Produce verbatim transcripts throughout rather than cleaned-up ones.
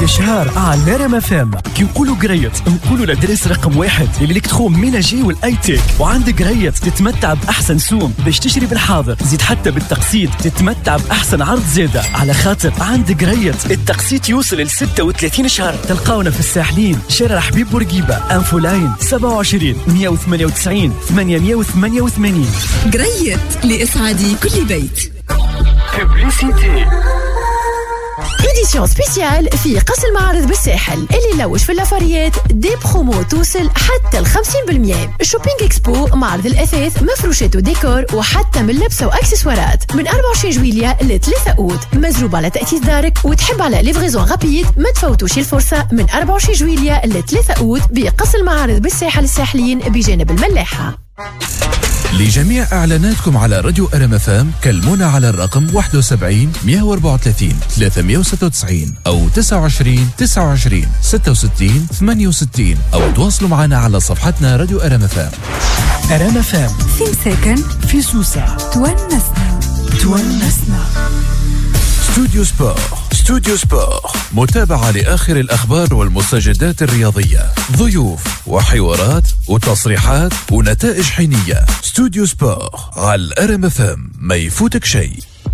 شهر على رام اف ام. كي نقولوا قريت نقولوا لدرس رقم واحد الالكترو ميناجي والاي تيك. وعندك قريت تتمتع باحسن سوم باش تشتري بالحاضر، زيد حتى بالتقسيط تتمتع باحسن عرض زياده، على خاطر عندك قريت التقسيط يوصل ل ستة وثلاثين شهر. تلقاونا في الساحلين شارع حبيب بورقيبه، انفو لاين سبعة وعشرين مية وثمانية وتسعين ثمانمية وثمانية وثمانين. قريت لإسعاد كل بيت. ببليسيتي إديسيون سبيسيال في قصر المعارض بالساحل اللي لوش في اللافاريات دي برومو توصل حتى الخمسين بالمية. شوبينج اكسبو، معرض الأثاث، مفروشات وديكور وحتى من لبسة وأكسسوارات من أربعة وعشرين جويلية ل ثلاثة أوت. مزروب على تأسيس دارك وتحب على ليفغيزون غابيد، ما تفوتوش الفرصة من أربعة وعشرين جويلية ل ثلاثة أوت بقصر المعارض بالساحل الساحليين بجانب الملاحة. لجميع إعلاناتكم على راديو أرام اف ام كلمونا على الرقم واحد وسبعين مية وأربعة وثلاثين ثلاثمية وستة وتسعين أو تسعة وعشرين تسعة وعشرين ستة وستين ثمانية وستين أو تواصلوا معنا على صفحتنا راديو أرام اف ام. أرام اف ام في مساكن في سوسة تونسنا تونسنا. استوديو سبور. استوديو سبور متابعة لآخر الأخبار والمستجدات الرياضية، ضيوف وحوارات وتصريحات ونتائج حينية. استوديو سبور على الأرام اف ام، ما يفوتك شيء.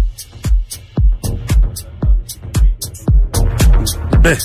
به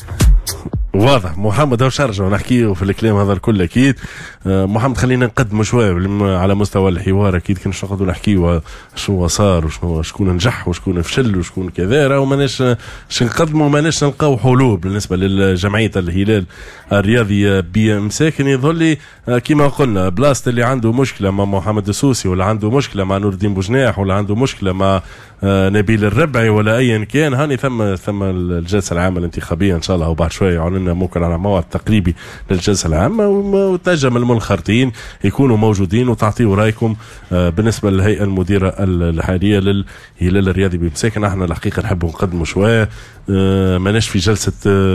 واضح محمد هو شرجه ونحكيه في الكلام هذا الكل اكيد. أه محمد خلينا نقدموا شويه على مستوى الحوار. اكيد كنا نقعدوا نحكيوا شنو صار وشنو شكون نجح وشكون فشل وشكون كذا، راهو ماناش باش نقدموا ماناش نلقاو حلول بالنسبه للجمعيه الهلال الرياضي بمساكن. يظل لي كما قلنا بلاصه اللي عنده مشكله مع محمد السوسي ولا عنده مشكله مع نور الدين بوجناح ولا عنده مشكله مع آه نبيل الربعي ولا ايا كان، هاني ثم ثم الجلسه العامه الانتخابيه ان شاء الله، وبعد شويه يعلن ممكن على موعد تقريبي للجلسه العامه، وتنجم المنخرطين يكونوا موجودين وتعطيوا رايكم آه بالنسبه للهيئه المديره الحاليه للهلال الرياضي بمساكن. احنا الحقيقه نحب نقدموا شويه آه ماناش في جلسه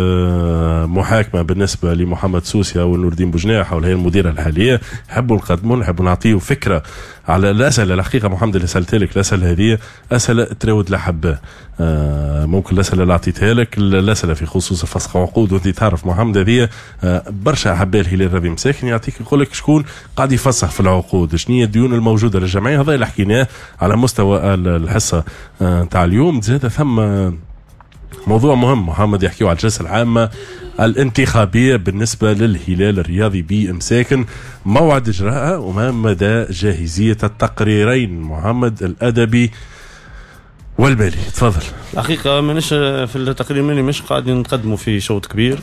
آه محاكمه بالنسبه لمحمد سوسي او نور الدين بوجناح او الهيئه المديره الحاليه، نحبوا نقدموا نحبوا نعطيوا فكره على الاسئله. الحقيقه محمد اللي سالت لك الاسئله هذه اسئله تراود لحبه، آه ممكن الاسئله اللي اعطيتها لك الاسئله في خصوص فسخ عقود، وانت تعرف محمد هذه آه برشا احباء الهلال الرياضي مساكن يعطيك يقول لك شكون قاعد يفسخ في العقود، شنو هي الديون الموجوده للجمعيه. هذا اللي حكيناه على مستوى الحصه نتاع آه اليوم. زاد ثم موضوع مهم محمد يحكيوا على الجلسه العامه الانتخابيه بالنسبه للهلال الرياضي بمساكن، موعد اجراءها وما مدى جاهزيه التقريرين محمد الادبي والبالي. تفضل. الحقيقه ماناش في التقرير ماني مش قاعدين نقدموا في شوط كبير.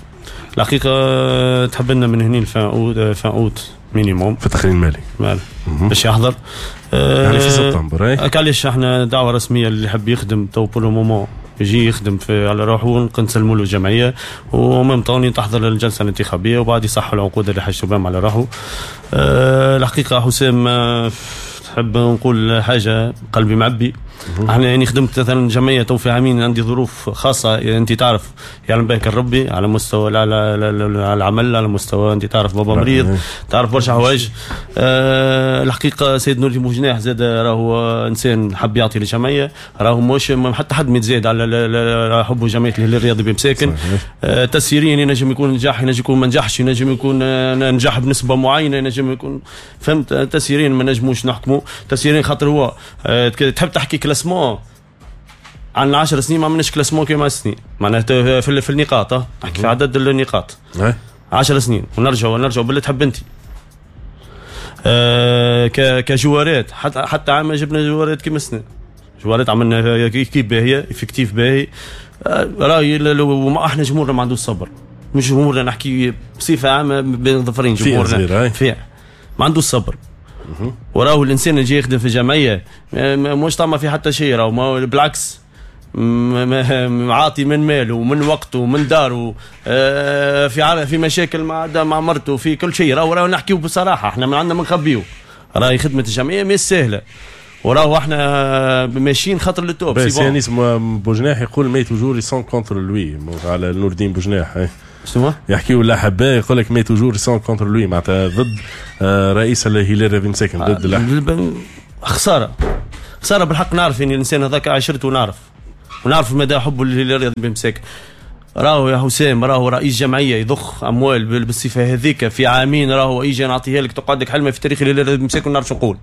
الحقيقه تحب لنا من هنا فان اوت مينيموم في التقرير المالي مال باش يحضر أه يعني في سبتمبر. علاش احنا دعوه رسميه اللي يحب يخدم تو بور لو مومون يجي يخدم في على روحه، نسلموا له الجمعيه ومام طوني تحضر الجلسه الانتخابيه وبعد يصحوا العقود اللي حشوا بهم على روحه. أه الحقيقه حسام أه تحب نقول حاجه قلبي معبي. احنا يعني خدمت مثلا جمعيه تو في عامين، عندي ظروف خاصه يعني انت تعرف يعلم بك الربي على مستوى على العمل، على مستوى انت تعرف بابا مريض، تعرف برشا حوايج. أه الحقيقه سيد نور الدين بوجناح زاد راهو انسان حب يعطي للجمعيه، راهو مش حتى حد متزايد على حبه جمعيه الهلال الرياضي بمساكن. أه تسييرين ينجم يكون نجاح ينجم يكون ما نجحش، ينجم يكون نجاح بنسبه معينه، ينجم يكون فهمت. تسييرين ما نجموش نحكموا تسييرين خاطر هو أه تحب تحكي كلاسمون عن عشر سنين ما عملناش كلاسمون كيما سنين معناتها في, في النقاط نحكي في عدد النقاط عشر سنين ونرجع ونرجع باللي تحب انت. أه كجوارات حتى حتى عام جبنا جوارات كيما سنين، جوارات عملنا كيف باهيه افكتيف باهي. أه راي وما احنا جمهورنا ما عندوش صبر، مش جمهورنا نحكي بصفه عامه بين ظفرين جمهورنا فيه ما عندوش صبر. وراه الانسان اللي جاي يخدم في جمعيه مش طامع في حتى شيء، راهو بالعكس عاطي من ماله ومن وقته ومن داره في في مشاكل مع مع مرته في كل شيء. راهو راهو نحكيو بصراحه، احنا من عندنا ما نخبيو، راهي خدمه الجمعيه مش سهله، وراهو احنا ماشيين خاطر للتوب. بس يعني اسمه بوجناح يقول مي توجور سون كونتر لوي على نور الدين بوجناح. شنو يحكيوا الاحباء يقول لك مي توجور سون كونتر لوي معناتها ضد آه رئيس الهلال الرياضي مساكن ضد الاحباء. خساره خساره بالحق. نعرف ان الانسان هذاك عشرته ونعرف ونعرف مدى حبه للهلال الرياضي بمساكن. راهو يا حسام راهو رئيس جمعيه يضخ اموال بالصفه هذيك في عامين، راهو يجي نعطيها لك تقعد لك حلمه في التاريخ اللي مساكن نعرف شنو نقول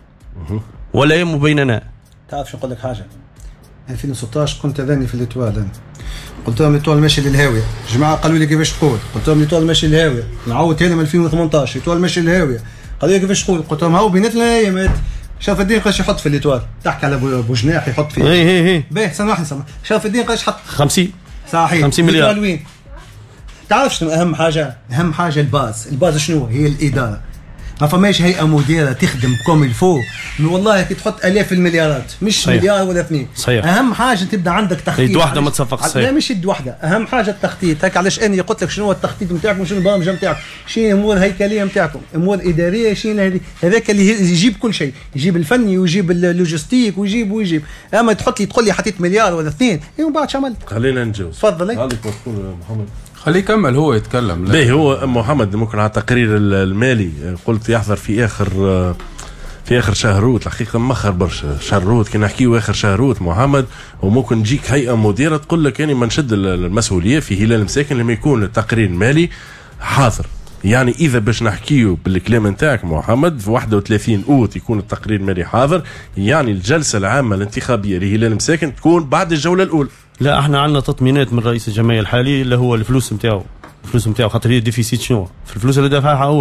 ولا يم بيننا. تعرف شو نقول لك حاجه؟ ألفين وستطاش كنت اذاني في الاتوال، قلت لهم الاتوال ماشي للهاويه، جماعه قالوا لي كيفاش تقول، قلت لهم الاتوال ماشي للهاويه، نعاود هنا من ألفين وثمانطاش الاتوال ماشي للهاويه، قالوا لي كيفاش تقول، قلت لهم هاو بيناتنا ايامات. شرف الدين قاش يحط في الاتوال، تحكي على ابو جناح يحط فيه. اي اي اي باهي سامحني سامح، شرف الدين قاش حط خمسين صحيح خمسين مليار. وين؟ تعرف شنو اهم حاجه؟ اهم حاجه الباز، الباز شنو هي؟ الاداره. ما فماش هيئه مديره تخدم كوم الفو، والله كي تحط الاف المليارات مش صحيح. مليار ولا اثنين صحيح. اهم حاجه تبدا عندك تخطيط، يد واحده ما تصفق صحيح. لا مش يد واحده، اهم حاجه التخطيط. هيك علاش اني قلت لك شنو هو التخطيط نتاعكم، شنو البرامج نتاعكم، شنو امور هيكليه نتاعكم، امور اداريه، شنو هذاك اللي يجيب كل شيء، يجيب الفني ويجيب اللوجستيك ويجيب ويجيب. اما تحط لي تقول لي حطيت مليار ولا اثنين ومن بعد شو عملت؟ خلينا نجاوب. تفضل. عليك مسؤول محمد، خليه يكمل هو يتكلم. باهي هو محمد ممكن على التقرير المالي قلت يحضر في اخر في اخر شهروت، الحقيقه مخر برشا شهروت كي نحكيو اخر شهروت محمد، وممكن تجيك هيئه مديره تقول لك يعني ما نشد المسؤوليه في هلال مساكن لما يكون التقرير المالي حاضر. يعني اذا باش نحكيو بالكلام نتاعك محمد في واحد وثلاثين اوت يكون التقرير المالي حاضر، يعني الجلسه العامه الانتخابيه لهلال مساكن تكون بعد الجوله الاولى. لا احنا عندنا تطمينات من رئيس الجمعيه الحالي اللي هو الفلوس نتاعو، الفلوس نتاعو خاطر هي ديفيسيت شنو في الفلوس اللي دفعها هو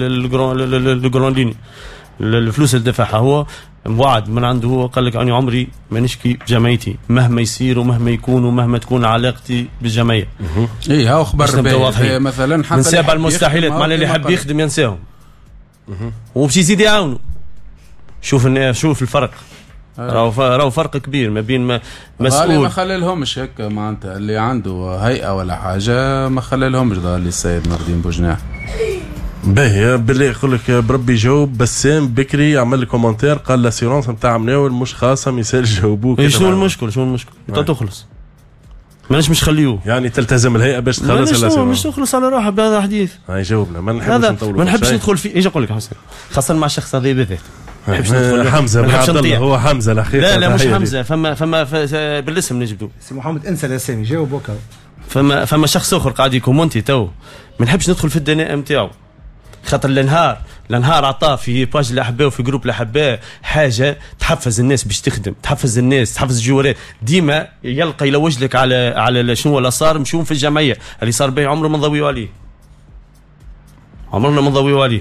الجران ليني، الفلوس اللي دفعها هو موعد من عنده، هو قال لك اني عمري ما نشكي بجمعيتي مهما يصير ومهما يكون ومهما تكون علاقتي بالجمعيه. اي هاو خبر باهي مثلا حتى من سبع المستحيلات معناها اللي يحب يخدم ينساهم وباش يزيد يعاونوا. شوف شوف الفرق، راهو راهو فرق كبير ما بين مسؤول ما خلالهمش هيك معناتها اللي عنده هيئه ولا حاجه ما خلالهمش ضال السيد نور الدين بوجناح. باهي بالله يقول لك بربي جاوب. بسام بكري عمل لي كومنتير قال لاسيرونس نتاع مناول مش خاصه ما يسالش جاوبوك. شنو المشكل شنو المشكل انت تخلص ماناش مش خليوه يعني تلتزم الهيئه باش تخلص الاسيرونس، مش تخلص على روحها بهذا حديث. هاي جاوبنا ما نحبش نطولوا ما نحبش ندخل فيه. ايش نقول لك حسين خاصه مع الشخص هذا بالذات حمزه بن عبد الله هو حمزه الحقيقه. لا لا مش حمزه، فما فما بالاسم نجبدو سي محمد انسى الاسامي جاوبوك. فما فما شخص اخر قاعد يكومونتي تو ما نحبش ندخل في الدناء نتاعو خاطر النهار النهار عطاه في باج الاحباء وفي جروب الاحباء حاجه تحفز الناس باش تخدم، تحفز الناس، تحفز الجوارات. ديما يلقى يلوج لك على على شنو اللي صار مشون في الجمعيه اللي صار به عمره ما نضويوا عليه، عمرنا ما نضويوا عليه.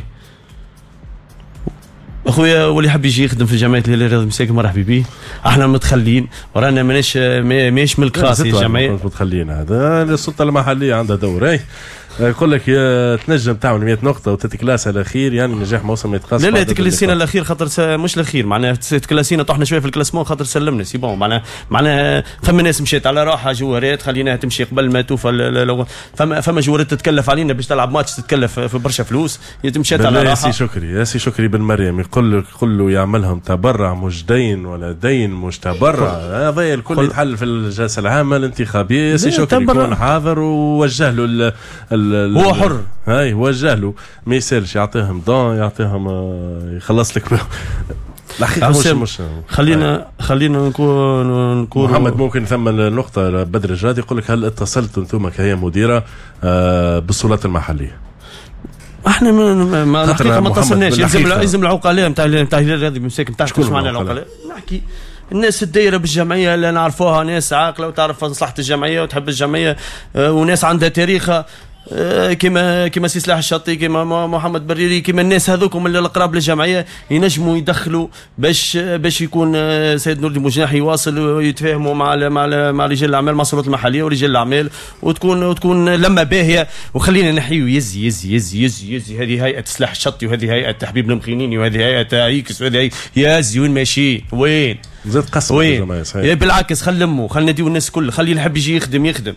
اخويا واللي حاب يجي يخدم في جمعيه الهلال الرياضي مساكن مرحبا به. احنا متخلين ورانا ماناش ماهيش ملك خاص الجمعيه متخلين. هذا السلطه المحليه عندها دور. اي يقول لك يا تنجم تعمل مئة نقطه وتتكلاس على الاخير يعني نجاح موسم ما يتقاس. لا لا تكلاسينا الاخير خاطر مش الاخير معناها تكلاسينا طحنا شويه في الكلاسمون خاطر سلمنا سي بون معناها معناها فما ناس مشيت على روحها جوارات خليناها تمشي قبل ما توفى. فما فما جوارات تتكلف علينا باش تلعب ماتش تتكلف في برشا فلوس مشيت على روحها. يا سي شكري يا سي شكري بن مريم يقول لك يقول له يعملهم تبرع مش دين ولا دين مش تبرع. هذا الكل يتحل في الجلسه العامه الانتخابيه. يا سي شكري يكون حاضر ووجه له هو حر. هاي وجه له ما يسالش يعطيهم دون يعطيهم يخلص لك الحقيقه مش مش خلينا خلينا نكون نكون محمد ممكن ثم النقطه بدر الجاد يقول لك هل اتصلتوا انتم كهيئه مديره بالسلطات المحليه؟ احنا ما ما الحقيقه ما اتصلناش. يلزم يلزم العقلاء نتاع نتاع الهلال الرياضي مساكن نتاع شكون معنا العقلاء نحكي الناس الدايره بالجمعيه اللي نعرفوها ناس عاقله وتعرف مصلحه الجمعيه وتحب الجمعيه وناس عندها تاريخها كما كما سي سلاح الشاطي كما محمد بريري كما الناس هذوكم اللي القراب للجمعيه ينجموا يدخلوا باش باش يكون سيد نور الدين بوجناح يواصل ويتفاهموا مع مع مع رجال الاعمال مع السلطات المحليه ورجال الاعمال وتكون وتكون لما باهيه. وخلينا نحيو يزي يزي يزي يزي يزي هذه هيئه سلاح الشاطي وهذه هيئه تحبيب المخينيني وهذه هيئه ايكس وهذه يزي وين ماشي وين زاد قسم وين بالعكس خل لموا خلينا نديو الناس كل خلي اللي يحب يجي يخدم يخدم.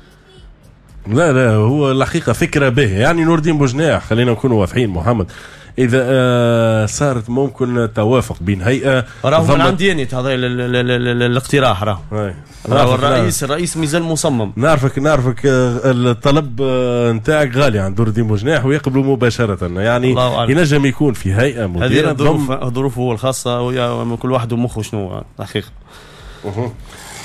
لا لا هو الحقيقة فكرة به يعني نور الدين بوجناح خلينا نكون واضحين محمد. إذا آه صارت ممكن توافق بين هيئة راهو من عندي هذا الاقتراح راهو راهو الرئيس الرئيس مازال مصمم. نعرفك نعرفك الطلب نتاعك غالي عند نور الدين بوجناح ويقبلوا مباشرة يعني ينجم يكون في هيئة مديرة. هذه ظروفه الخاصة وكل واحد ومخه شنو الحقيقة.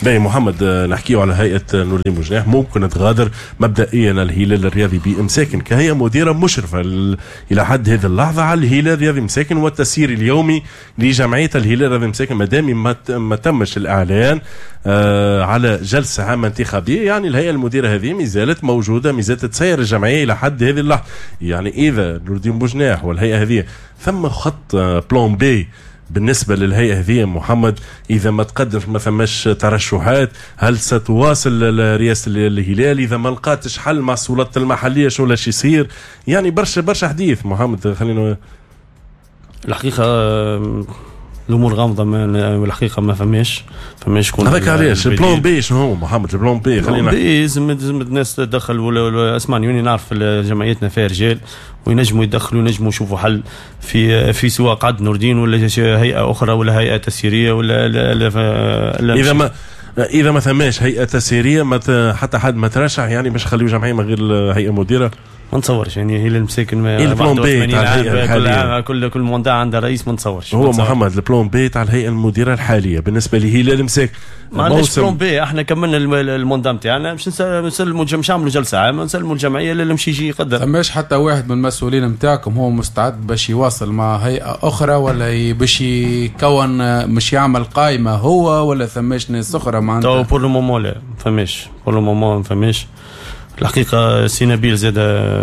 باهي محمد، نحكيو على هيئه نور الدين بوجناح. ممكن تغادر مبدئيا الهلال الرياضي بامساكن كهيئه مديره مشرفه الى حد هذه اللحظه على الهلال الرياضي مساكن والتسيير اليومي لجمعيه الهلال الرياضي مساكن، ما دام ما تمش الاعلان آه على جلسه عامه انتخابيه. يعني الهيئه المديره هذه ما زالت موجوده، ما زالت تسير الجمعيه الى حد هذه اللحظه. يعني اذا نور الدين بوجناح والهيئه هذه ثم خط آه بلان بي بالنسبة للهيئة هذه محمد، إذا ما تقدم ما ثماش ترشحات، هل ستواصل رئاسة الهلال؟ إذا ما لقاتش حل مع السلطات المحلية شو لاش يصير؟ يعني برشا برشا حديث محمد. خلينا الحقيقة الامور غامضه، الحقيقه ما فماش فماش شكون هذاك. علاش البلان بي شنو هو محمد؟ البلان بي خلينا بي لازم الناس تدخل، ولا اسمعني وني نعرف جمعيتنا فيها رجال وينجموا يدخلوا ينجموا يشوفوا حل في في سواء قعد نور الدين ولا هيئه اخرى ولا هيئه تسييريه ولا لا لا لا اذا ما اذا ما ثماش هيئه تسييريه ما حتى حد ما ترشح، يعني باش نخليو جمعيه من غير هيئه مديره. ما نتصورش يعني هي المساكن ما البلان بي تاع الهيئه كل كل كل موندع عندها رئيس. ما نتصورش هو محمد البلان بي تاع الهيئه المديره الحاليه بالنسبه لهلال المساك. ما عندناش بلان بي، احنا كملنا الموندع نتاعنا باش نسلموا مش نعملوا جلسه عامه نسلموا الجمعيه اللي مشي يجي يقدر. فماش حتى واحد من المسؤولين نتاعكم هو مستعد باش يواصل مع هيئه اخرى ولا باش يكون مش يعمل قائمه هو ولا ثماش ناس اخرى ما عندها؟ تو بور لو مومون لا فماش، بور لو مومون ما فماش. الحقيقه سي نبيل زاد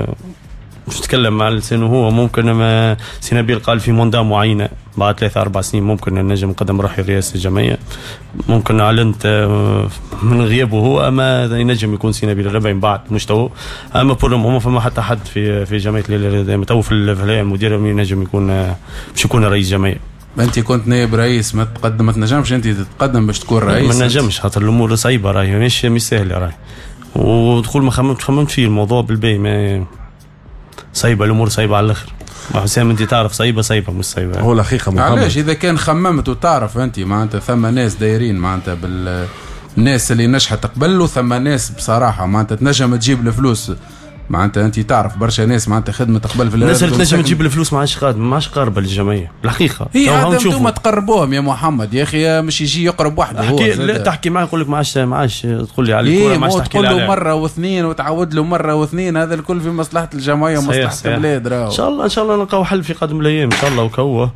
مش نتكلم مع لسانه هو، ممكن ما سي نبيل قال في موندا معينه بعد ثلاثة أربع سنين ممكن نجم نقدم روحي رئاسة الجمعية، ممكن أعلنت من غيابه هو، أما ينجم يكون سي نبيل الربعي من بعد مش تو. أما بور ما فما حتى حد في في جمعية الهلال تو في الهيئة المديرة ينجم يكون مش يكون رئيس جمعية. انت كنت نائب رئيس ما تقدم ما تنجمش انت تتقدم باش تكون رئيس؟ ما نجمش خاطر الامور صعيبه راهي مش مش سهله راهي، ودخول ما خممت خممت فيه الموضوع بالباهي ما صعيبه الامور صعيبه على الاخر. حسام انت تعرف صعيبه صعيبه مش صعيبه هو الحقيقه محمد. علاش اذا كان خممت وتعرف انت معناتها ثم ناس دايرين معناتها بالناس اللي نجحت قبل وثم ناس بصراحه معناتها تنجم تجيب الفلوس معناتها انت تعرف برشا ناس معناتها خدمه قبل في الناس اللي تنجم تجيب الفلوس ما عادش قادم ما عادش قاربه للجمعيه الحقيقه. هي انتم تقربوهم يا محمد يا اخي مش يجي يقرب وحده هو. لا تحكي معاه يقول لك ما عادش ما عادش تقول لي على الكوره ما عادش تحكي له مره واثنين وتعود له مره واثنين، هذا الكل في مصلحه الجمعيه ومصلحه البلاد. راهو ان شاء الله ان شاء الله نلقاو حل في قادم الايام ان شاء الله. وكوه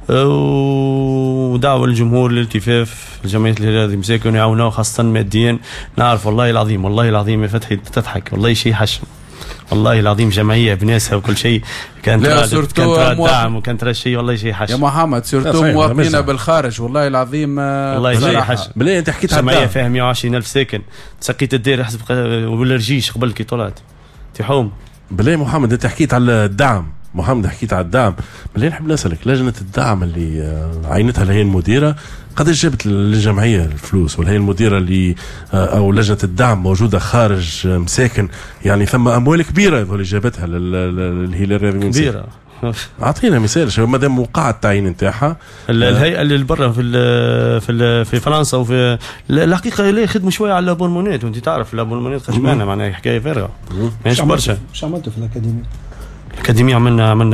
ودعوه للجمهور للالتفاف الجمعيه الهلال مساكن يعاونوه خاصه ماديا. نعرف والله العظيم والله العظيم يا فتحي تضحك والله شيء حشم والله العظيم جمعيه بناسها وكل شيء كانت كانت دعم وكانت شيء والله شيء حشم. يا محمد سورتو مواطنين بالخارج والله العظيم والله شيء حشم. بلي انت حكيت على جمعيه فيها مئة وعشرين ألف ساكن تسقيت الدير حسب ولا رجيش قبل كي طلعت تحوم. بلي محمد انت حكيت على الدعم محمد حكيت على الدعم. بلي نحب نسالك لجنه الدعم اللي عينتها الهيئه المديره قداش جابت للجمعيه الفلوس؟ والهيئه المديره اللي او لجنه الدعم موجوده خارج مساكن يعني ثم اموال كبيره اللي جابتها للهلال الرياضي كبيره. اعطينا مثال ما دام وقع التعيين نتاعها. الهيئه اللي برا في ال في ال في فرنسا وفي الحقيقه اللي يخدموا شويه على الابونمونات وانت تعرف الابونمونات خشمانه معناها حكايه فارغه ماهيش برشا. ايش عملتوا في الاكاديميه؟ الأكاديمية عملنا عملنا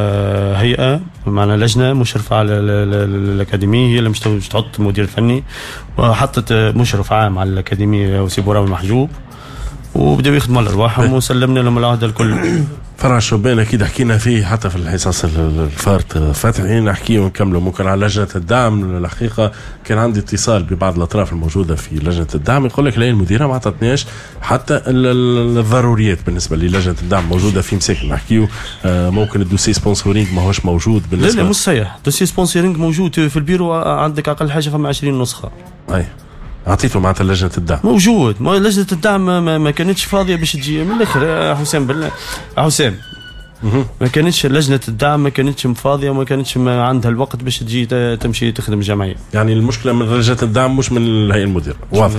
هيئة معنا لجنة مشرفة على الأكاديمية هي اللي مش تحط مدير فني وحطت مشرف عام على الأكاديمية وسيبورا المحجوب وبدأوا يخدموا على أرواحهم وسلمنا لهم العهد الكل. فرع الشبان اكيد حكينا فيه حتى في الحصص الفارط فتحي نحكيه ونكمله ممكن على لجنه الدعم. الحقيقه كان عندي اتصال ببعض الاطراف الموجوده في لجنه الدعم يقول لك لا المديره ما عطتناش حتى الضروريات بالنسبه للجنه الدعم موجوده في مساكن. نحكيه ممكن الدوسي سبونسورينج ما هوش موجود بالنسبه. لا لا مش صحيح دوسي سبونسورينج موجود في البيرو عندك اقل حاجه فما عشرين نسخه. اي اعطيته معناتها لجنه الدعم موجود. ما لجنه الدعم ما, ما كانتش فاضيه باش تجي من الاخر. حسام بالله حسام ما كانتش لجنه الدعم ما كانتش فاضيه وما كانتش ما عندها الوقت باش تجي تمشي تخدم الجمعيه. يعني المشكله من لجنه الدعم مش من الهيئه المديره. واضح.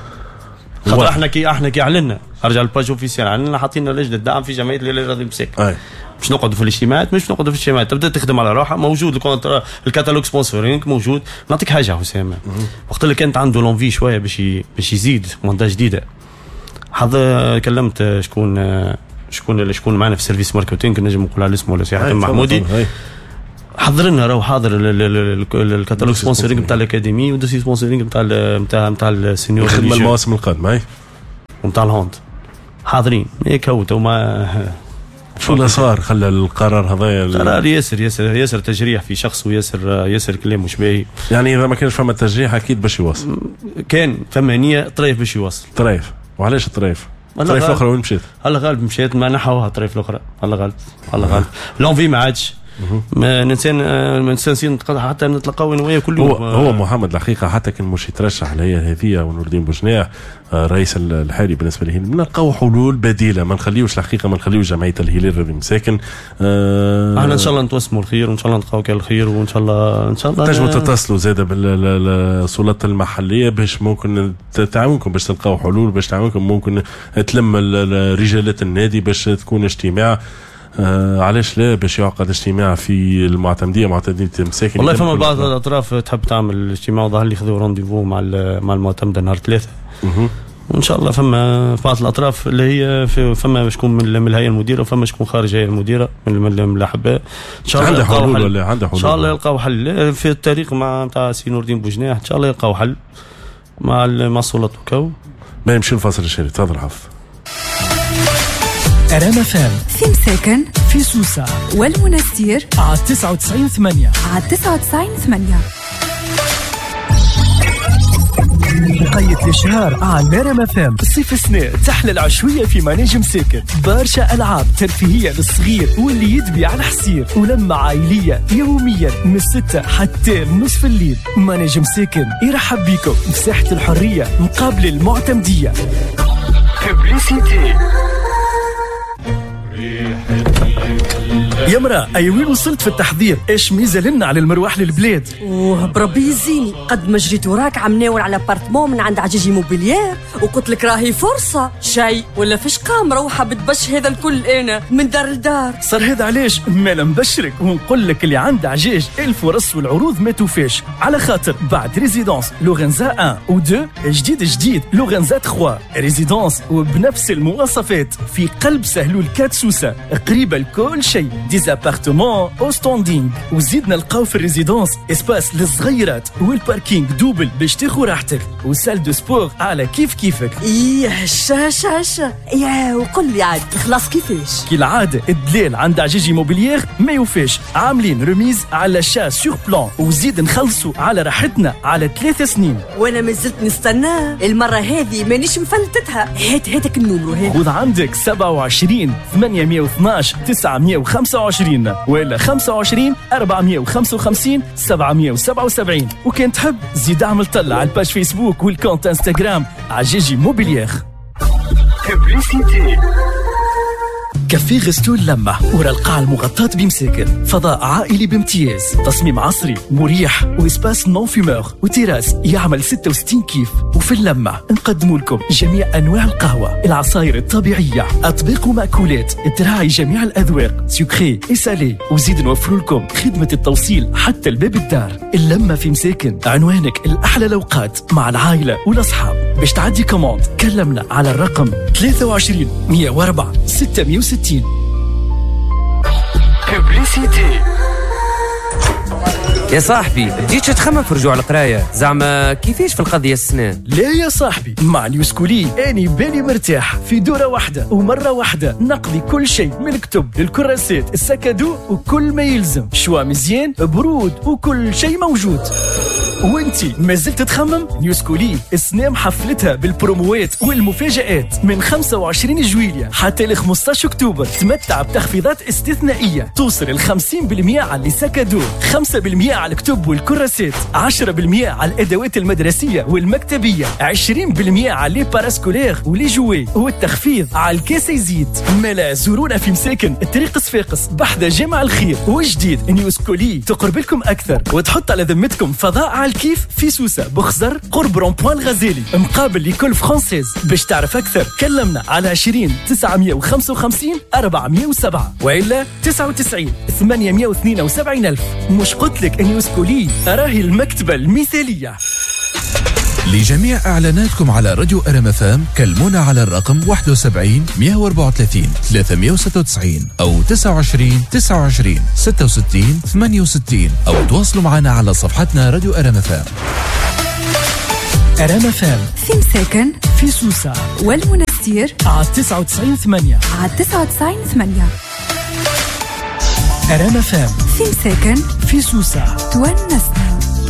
خاطر احنا كي احنا كي اعلنا ارجع الباج اوفيسيال علنا حاطين لجنه الدعم في جمعيه الهلال الرياضي مساكن. مش نقعدوا في الاجتماعات مش نقعدوا في الاجتماعات تبدا تخدم على روحها. موجود الكونترا الكاتالوج سبونسورينج موجود. نعطيك حاجه حسام وقت اللي كانت عنده لونفي شويه باش باش يزيد مونتاج جديده حظ كلمت شكون شكون اللي شكون معنا في سيرفيس ماركتينغ نجم نقول على اسمه ولا سي حاتم محمودي حضر لنا راهو حاضر الكتالوج سبونسورينغ نتاع الاكاديمي ودوسي سبونسورينغ نتاع نتاع نتاع السينيور خدمه المواسم القادمه ونتاع الهوند حاضرين هيك هو تو ما شو اللي صار خلى القرار هذايا؟ قرار ياسر ياسر ياسر تجريح في شخص وياسر ياسر كلام مش باهي. يعني اذا ما كانش فما تجريح اكيد باش يوصل. كان فما نيه طريف باش يوصل. طريف وعلاش طريف؟ طريف الاخرى وين مشيت؟ هلا غالب مشيت ما نحوها طريف الاخرى هلا غالب هلا غالب لونفي ما عادش ما ننسان ما ننسان حتى نتلقاو انا وياه كل يوم. هو, هو محمد الحقيقه حتى كان مش يترشح لهي هذه ونور الدين بوجناح الرئيس الحالي بالنسبه للهلال نلقاو حلول بديله ما نخليوش الحقيقه ما نخليوش جمعيه الهلال هذه مساكن. آه احنا ان شاء الله نتوسموا الخير وان شاء الله نلقاو كل الخير وان شاء الله ان شاء الله تنجموا تتصلوا زاده بالسلطات المحليه باش ممكن تعاونكم باش تلقاو حلول باش تعاونكم ممكن تلم رجالات النادي باش تكون اجتماع. آه علاش لا باش يعقد اجتماع في المعتمديه معتمديه مساكن. والله فما بعض الاطراف تحب تعمل اجتماع وظهر لي خذوا رونديفو مع مع المعتمده نهار ثلاثه وان شاء الله فما بعض الاطراف اللي هي فما شكون من الهيئه المديره وفما شكون خارج الهيئه المديره من الاحباء ان شاء الله عنده حلول ولا عنده حلول ان شاء الله يلقاو حل في الطريق مع نتاع سي نور الدين بوجناح ان شاء الله يلقاو حل مع مع السلطات وكاو. ما يمشي الفاصل الشهري تفضل حافظ. أرام فام في مساكن في سوسة والمنستير على تسعة وتسعين ثمانية على تسعة وتسعين ثمانية. قيد الشهر على أرام فام صيف سنة تحلى العشوية في مناجم مساكن برشا ألعاب ترفيهية للصغير واللي يدبي على حسير ولمة عائلية يوميا من الستة حتى نصف الليل. مناجم مساكن يرحب بكم بساحة الحرية مقابل المعتمدية. ببليسيتي يا مرا اي وين وصلت في التحضير؟ ايش ميزه لنا على المروح للبلاد؟ اوه بربي يزيني قد ما جريت وراك عم ناول على ابارتمون من عند عجيجي موبيليير وقلت لك راهي فرصه شيء ولا فيش قام مروحه بتبش هذا الكل انا من دار لدار. صار هذا علاش ما نبشرك ونقول لك اللي عند عجاج الفرص والعروض ما توفاش على خاطر بعد ريزيدونس لورنزا واحد و اثنين جديد جديد لورنزا ثلاثة ريزيدونس وبنفس المواصفات في قلب سهلول كات سوسه قريبه لكل شيء ديزابارتمون او ستاندينغ وزيدنا نلقاو في الريزيدونس اسباس للصغيرات والباركينغ دوبل باش تاخذ راحتك وسال دو سبور على كيف كيفك. ايه هشا هشا هشا يا وقل لي عاد خلاص كيفاش كي العاده الدلال عند عجيجي موبيليير ما يوفاش عاملين ريميز على شا سور بلان وزيد نخلصوا على راحتنا على ثلاث سنين وانا ما زلت نستناه المره هذه مانيش مفلتتها. هات هاتك النمرو هذا خذ عندك سبعة وعشرين ثمانمية واثناش تسعمية وخمسة وعشرين ولا خمسة وعشرين أربعمية وخمسة وخمسين سبعمية وسبعة وسبعين وكان تحب زيد اعمل طلع على الباج فيسبوك والكونت انستغرام عجيجي موبيليير. كافيه غستو اللمة ورا القاعة المغطاة بمساكن فضاء عائلي بامتياز تصميم عصري مريح وإسباس نون فيمور وتيراس يعمل ستة وستين كيف. وفي اللمة نقدموا لكم جميع أنواع القهوة العصائر الطبيعية أطباق ومأكولات تراعي جميع الأذواق سكري إسالي وزيد نوفر لكم خدمة التوصيل حتى الباب الدار. اللمة في مساكن عنوانك الأحلى الأوقات مع العائلة والأصحاب. باش تعدي كوموند كلمنا على الرقم ثلاثة وعشرين مية وأربعة ستمية وستين. ببليسيتي يا صاحبي جيتش تخمم في رجوع القرايه زعما كيفاش في القضيه السنه؟ لا يا صاحبي مع نيوسكولي اني بالي مرتاح في دوره واحده ومره واحده نقضي كل شيء من الكتب للكراسات السكادو وكل ما يلزم شوا مزيان برود وكل شيء موجود. وانتي ما زلت تخمم؟ نيوسكولي السنة محفلتها بالبروموات والمفاجآت من خمسة وعشرين جويلية حتى ل خمسطاش أكتوبر. تمتع بتخفيضات استثنائية توصل ل خمسين بالمية على السكادو، خمسة بالمية على الكتب والكراسات، عشرة بالمية على الأدوات المدرسية والمكتبية، عشرين بالمية على لي باراسكولير ولي جوي، والتخفيض على الكاس يزيد. ملا زورونا في مساكن الطريق صفاقس بحذا جامع الخير. وجديد نيوسكولي تقرب لكم أكثر وتحط على ذمتكم فضاء على الكيف في سوسة بخزر قرب رونبوان الغزالي مقابل ليكول فرانسيز. باش تعرف أكثر كلمنا على عشرين تسعمية وخمسة وخمسين أربعمية وسبعة وإلا تسعة وتسعين ثمانمية واثنين وسبعين ألف. مش قلت لك نيوسكولي راهي المكتبة المثالية. لجميع إعلاناتكم على راديو ار ام اف ام كلمونا على الرقم واحد وسبعين مية وأربعة وثلاثين ثلاثمية وستة وتسعين أو تسعة وعشرين تسعة وعشرين ستة وستين ثمانية وستين أو تواصلوا معنا على صفحتنا راديو ار ام اف ام. ار ام اف ام في مساكن في سوسة والمنستير على تسعة وتسعين ثمانية على تسعة وتسعين ثمانية. ار ام اف ام في مساكن في سوسة تونسنا.